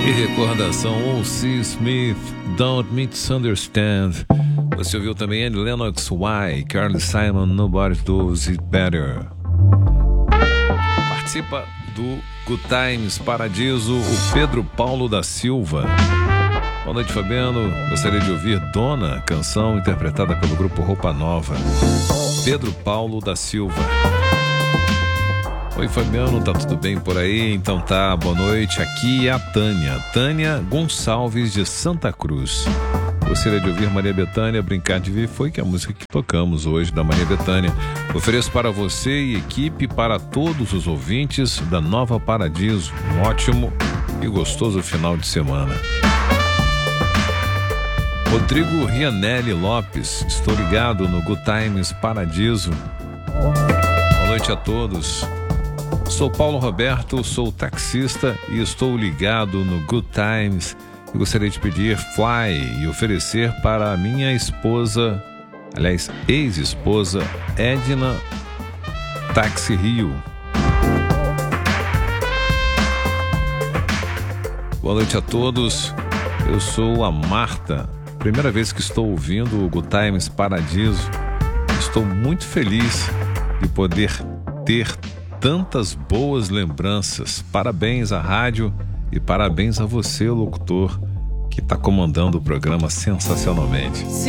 Que recordação, O.C. Smith, Don't Misunderstand. Você ouviu também Annie Lennox, Why, Carly Simon, Nobody Does It Better. Participa do Good Times Paradiso, o Pedro Paulo da Silva. Boa noite, Fabiano. Gostaria de ouvir Dona, canção interpretada pelo grupo Roupa Nova. Pedro Paulo da Silva. Oi, Fabiano, tá tudo bem por aí? Então tá, boa noite. Aqui é a Tânia Gonçalves de Santa Cruz. Gostaria de ouvir Maria Bethânia, Brincar de Ver, foi que a música que tocamos hoje da Maria Bethânia. Ofereço para você e equipe, para todos os ouvintes da Nova Paradiso, um ótimo e gostoso final de semana. Rodrigo Rianelli Lopes, estou ligado no Good Times Paradiso. Boa noite a todos. Sou Paulo Roberto, sou taxista e estou ligado no Good Times. Eu gostaria de pedir Fly e oferecer para a minha esposa, aliás, ex-esposa, Edna Táxi Rio. Boa noite a todos. Eu sou a Marta. Primeira vez que estou ouvindo o Good Times Paradiso. Estou muito feliz de poder ter tantas boas lembranças. Parabéns à rádio e parabéns a você, locutor, que está comandando o programa sensacionalmente.